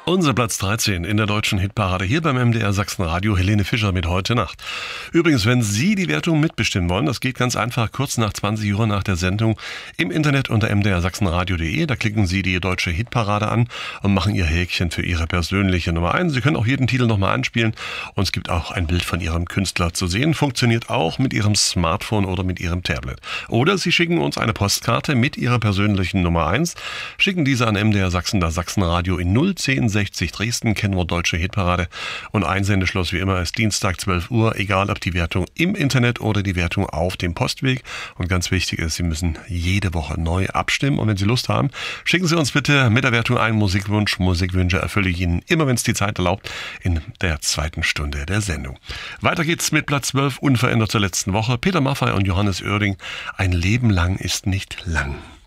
Unser Platz 13 in der deutschen Hitparade hier beim MDR Sachsenradio. Helene Fischer mit Heute Nacht. Übrigens, wenn Sie die Wertung mitbestimmen wollen, das geht ganz einfach kurz nach 20 Uhr nach der Sendung im Internet unter mdrsachsenradio.de. Da klicken Sie die deutsche Hitparade an und machen Ihr Häkchen für Ihre persönliche Nummer 1. Sie können auch jeden Titel nochmal anspielen und es gibt auch ein Bild von Ihrem Künstler zu sehen. Funktioniert auch mit Ihrem Smartphone oder mit Ihrem Tablet. Oder Sie schicken uns eine Postkarte mit Ihrer persönlichen Nummer 1. Schicken diese an MDR Sachsen, das Sachsenradio in 01060 Dresden, Kennwort Deutsche Hitparade. Und Einsendeschluss wie immer ist Dienstag 12 Uhr, egal ob die Wertung im Internet oder die Wertung auf dem Postweg. Und ganz wichtig ist, Sie müssen jede Woche neu abstimmen. Und wenn Sie Lust haben, schicken Sie uns bitte mit der Wertung einen Musikwunsch. Musikwünsche erfülle ich Ihnen immer, wenn es die Zeit erlaubt, in der zweiten Stunde der Sendung. Weiter geht's mit Platz 12, unverändert zur letzten Woche. Peter Maffay und Johannes Oerding. Ein Leben lang ist nicht lang.